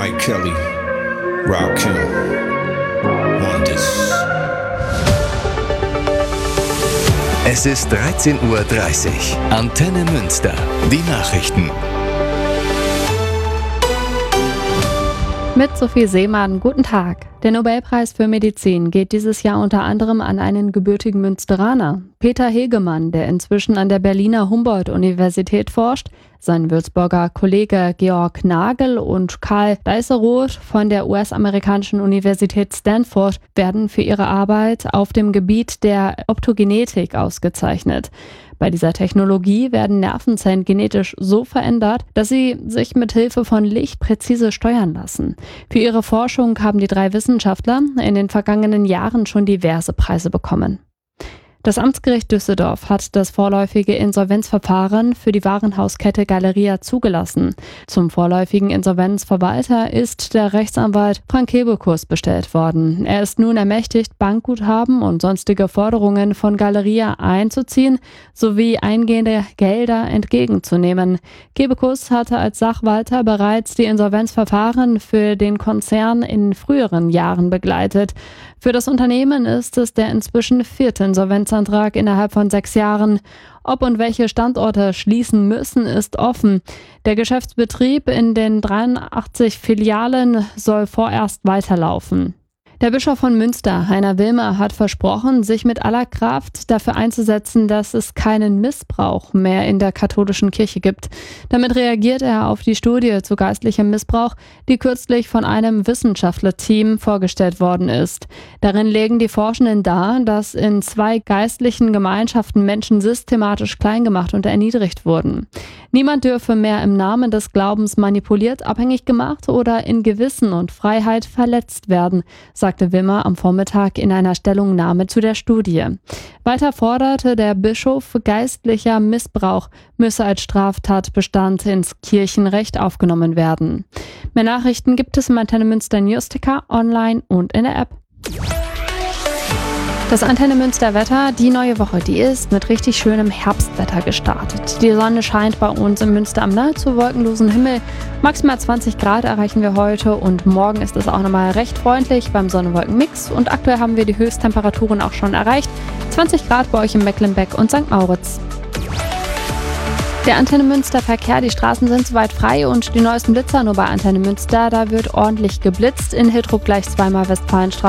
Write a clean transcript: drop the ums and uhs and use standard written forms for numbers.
Mike Kelly, Rakim, Wonders. Es ist 13:30 Uhr. Antenne Münster. Die Nachrichten. Mit Sophie Seemann, guten Tag. Der Nobelpreis für Medizin geht dieses Jahr unter anderem an einen gebürtigen Münsteraner, Peter Hegemann, der inzwischen an der Berliner Humboldt-Universität forscht. Sein Würzburger Kollege Georg Nagel und Karl Deiseroth von der US-amerikanischen Universität Stanford werden für ihre Arbeit auf dem Gebiet der Optogenetik ausgezeichnet. Bei dieser Technologie werden Nervenzellen genetisch so verändert, dass sie sich mit Hilfe von Licht präzise steuern lassen. Für ihre Forschung haben die drei Wissenschaftler in den vergangenen Jahren schon diverse Preise bekommen. Das Amtsgericht Düsseldorf hat das vorläufige Insolvenzverfahren für die Warenhauskette Galeria zugelassen. Zum vorläufigen Insolvenzverwalter ist der Rechtsanwalt Frank Kebekus bestellt worden. Er ist nun ermächtigt, Bankguthaben und sonstige Forderungen von Galeria einzuziehen sowie eingehende Gelder entgegenzunehmen. Kebekus hatte als Sachwalter bereits die Insolvenzverfahren für den Konzern in früheren Jahren begleitet. Für das Unternehmen ist es der inzwischen vierte Insolvenzantrag innerhalb von 6 Jahren. Ob und welche Standorte schließen müssen, ist offen. Der Geschäftsbetrieb in den 83 Filialen soll vorerst weiterlaufen. Der Bischof von Münster, Heiner Wilmer, hat versprochen, sich mit aller Kraft dafür einzusetzen, dass es keinen Missbrauch mehr in der katholischen Kirche gibt. Damit reagiert er auf die Studie zu geistlichem Missbrauch, die kürzlich von einem Wissenschaftlerteam vorgestellt worden ist. Darin legen die Forschenden dar, dass in 2 geistlichen Gemeinschaften Menschen systematisch kleingemacht und erniedrigt wurden. Niemand dürfe mehr im Namen des Glaubens manipuliert, abhängig gemacht oder in Gewissen und Freiheit verletzt werden, sagte Wimmer am Vormittag in einer Stellungnahme zu der Studie. Weiter forderte der Bischof, geistlicher Missbrauch müsse als Straftatbestand ins Kirchenrecht aufgenommen werden. Mehr Nachrichten gibt es im Antenne Münster Newsticker, online und in der App. Das Antenne Münster Wetter, die neue Woche, die ist mit richtig schönem Herbstwetter gestartet. Die Sonne scheint bei uns im Münster am nahezu wolkenlosen Himmel. Maximal 20 Grad erreichen wir heute und morgen ist es auch nochmal recht freundlich beim Sonne-Wolken-Mix. Und aktuell haben wir die Höchsttemperaturen auch schon erreicht. 20 Grad bei euch in Mecklenbeck und St. Mauritz. Der Antenne Münster Verkehr, die Straßen sind soweit frei und die neuesten Blitzer nur bei Antenne Münster. Da wird ordentlich geblitzt. In Hiltrop gleich zweimal Westfalenstraße.